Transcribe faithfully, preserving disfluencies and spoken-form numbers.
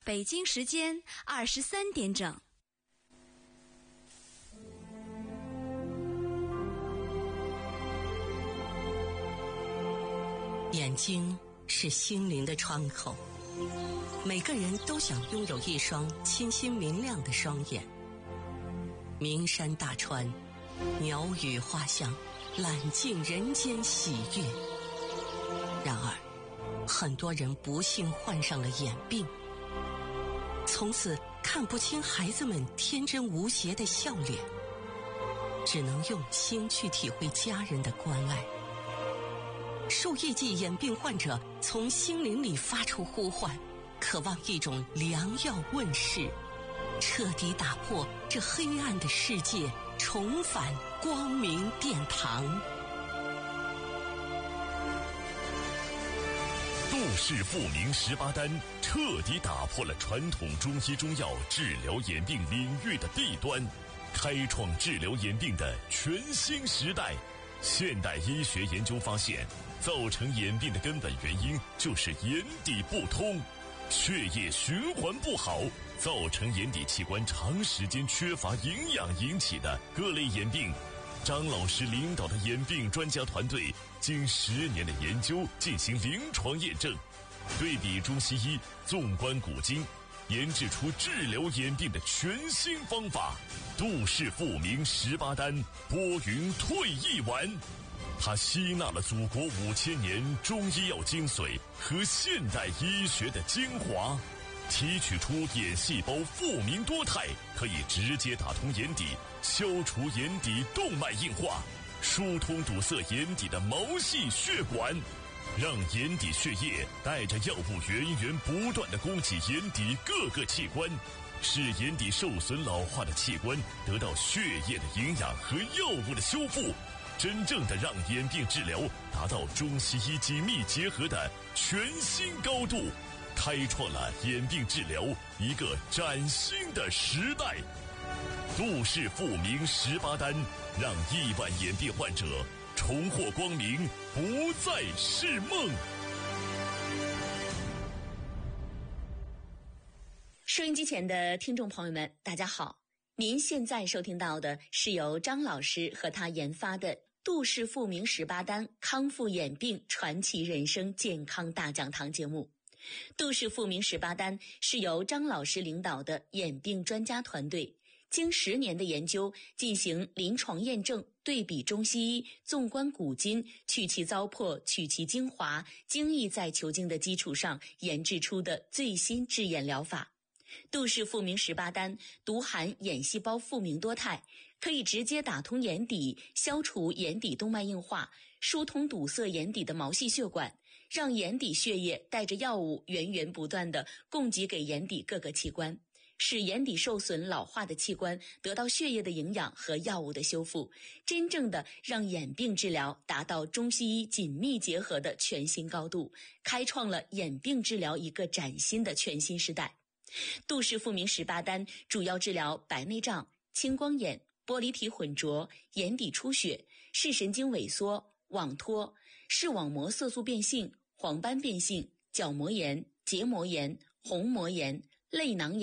北京时间二十三点整。 眼睛是心灵的窗口，每个人都想拥有一双清新明亮的双眼。名山大川，鸟语花香，揽尽人间喜悦。然而，很多人不幸患上了眼病，从此看不清孩子们天真无邪的笑脸，只能用心去体会家人的关爱。数亿计眼病患者从心灵里发出呼唤，渴望一种良药问世，彻底打破这黑暗的世界，重返光明殿堂。 杜氏复明十八丹彻底打破了传统中医中药治疗眼病领域的弊端，开创治疗眼病的全新时代。现代医学研究发现，造成眼病的根本原因就是眼底不通，血液循环不好，造成眼底器官长时间缺乏营养引起的各类眼病。张老师领导的眼病专家团队经十年的研究进行临床验证，对比中西医，纵观古今，研制出治疗眼病的全新方法——杜氏复明十八丹拨云退翳丸。它吸纳了祖国五千年中医药精髓和现代医学的精华，提取出眼细胞复明多肽，可以直接打通眼底，消除眼底动脉硬化，疏通堵塞眼底的毛细血管，让眼底血液带着药物源源不断地供给眼底各个器官，使眼底受损老化的器官得到血液的营养和药物的修复，真正的让眼病治疗达到中西医紧密结合的全新高度，开创了眼病治疗一个崭新的时代。杜氏复明十八丹，让亿万眼病患者重获光明，不再是梦。 收音机前的听众朋友们，大家好，您现在收听到的是由张老师和他研发的杜氏复明十八丹康复眼病传奇人生健康大讲堂节目。杜氏复明十八丹是由张老师领导的眼病专家团队经十年的研究进行临床验证，对比中西医，纵观古今，去其糟粕，取其精华，精益在求精的基础上研制出的最新治眼疗法。杜氏复明十八丹独含眼细胞复明多肽，可以直接打通眼底，消除眼底动脉硬化，疏通堵塞眼底的毛细血管，让眼底血液带着药物源源不断地供给给眼底各个器官，使眼底受损老化的器官得到血液的营养和药物的修复，真正的让眼病治疗达到中西医紧密结合的全新高度，开创了眼病治疗一个崭新的全新时代。杜氏复明十八丹主要治疗白内障、青光眼、玻璃体混浊、眼底出血、视神经萎缩、网脱、视网膜色素变性、黄斑变性、角膜炎、结膜炎、虹膜炎、泪囊炎